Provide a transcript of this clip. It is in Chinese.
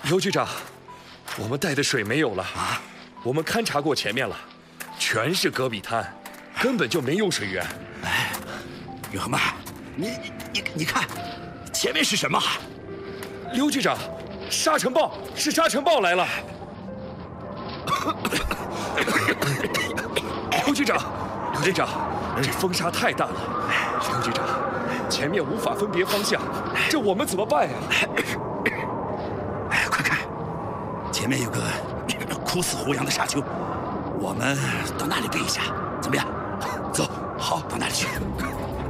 刘局长，我们带的水没有了啊！我们勘察过前面了，全是戈壁滩，根本就没有水源。 哎，远曼，你看，前面是什么？ 刘局长，沙尘暴，是沙尘暴来了！刘局长，这风沙太大了。刘局长，前面无法分别方向，这我们怎么办呀？ 哎，快看，前面有个枯死胡杨的沙丘，我们到那里避一下，怎么样？走，好，到那里去。